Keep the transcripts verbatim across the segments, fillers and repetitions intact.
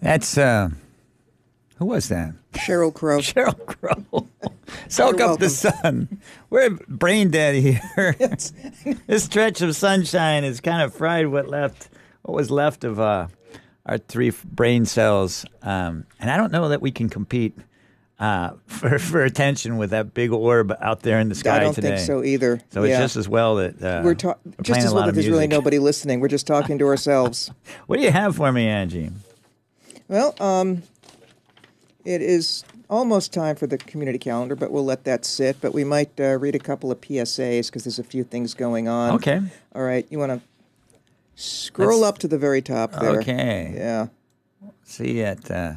That's, uh, who was that? Sheryl Crow. Sheryl Crow. Soak You're up the sun. We're brain dead here. This stretch of sunshine has kind of fried what left, what was left of uh, our three brain cells. Um, and I don't know that we can compete uh, for, for attention with that big orb out there in the sky I don't today. think so either. So yeah. it's just as well that uh, we're, ta- we're just playing as a well lot that of there's really music. nobody listening. We're just talking to ourselves. What do you have for me, Angie? Well, um, it is almost time for the community calendar, but we'll let that sit. But we might uh, read a couple of P S As because there's a few things going on. Okay. All right. You want to scroll Let's- up to the very top there. Okay. Yeah. See it. Uh,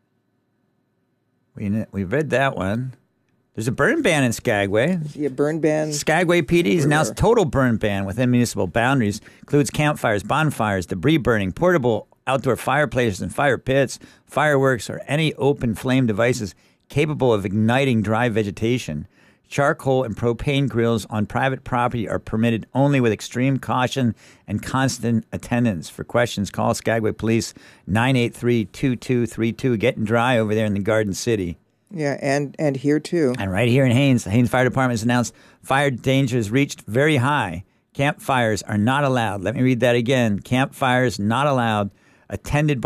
we we read that one. There's a burn ban in Skagway. Yeah, burn ban. Skagway P D's announced Everywhere. total burn ban within municipal boundaries. Includes campfires, bonfires, debris burning, portable outdoor fireplaces and fire pits, fireworks, or any open flame devices capable of igniting dry vegetation. Charcoal and propane grills on private property are permitted only with extreme caution and constant attendance. For questions, call Skagway Police nine eight three, two two three two. Getting dry over there in the Garden City. Yeah, and, and here too. And right here in Haines, the Haines Fire Department has announced fire danger has reached very high. Campfires are not allowed. Let me read that again. Campfires not allowed. Attended by